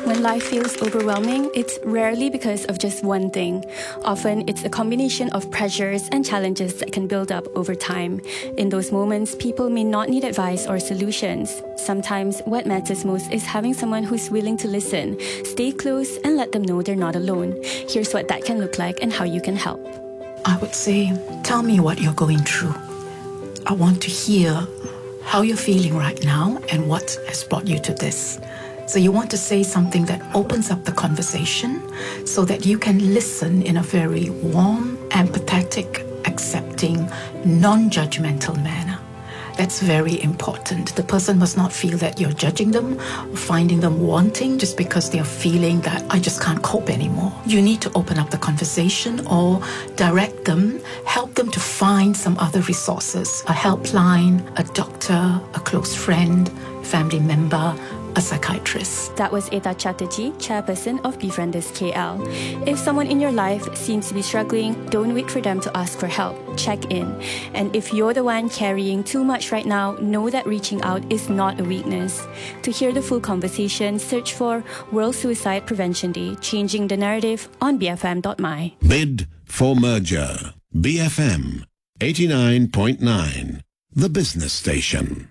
When life feels overwhelming, it's rarely because of just one thing. Often, it's a combination of pressures and challenges that can build up over time. In those moments, people may not need advice or solutions. Sometimes, what matters most is having someone who's willing to listen, stay close, and let them know they're not alone. Here's what that can look like and how you can help. I would say, tell me what you're going through. I want to hear how you're feeling right now and what has brought you to this. So you want to say something that opens up the conversation so that you can listen in a very warm, empathetic, accepting, non-judgmental manner. That's very important. The person must not feel that you're judging them or finding them wanting just because they're feeling that I just can't cope anymore. You need to open up the conversation or direct them, help them to find some other resources, a helpline, a doctor, a close friend, family member, a psychiatrist. That was Eta Chatterjee, chairperson of Befrienders KL. If someone in your life seems to be struggling, don't wait for them to ask for help. Check in. And if you're the one carrying too much right now, know that reaching out is not a weakness. To hear the full conversation, search for World Suicide Prevention Day, Changing the Narrative on BFM.my. Bid for merger. BFM 89.9, the business station.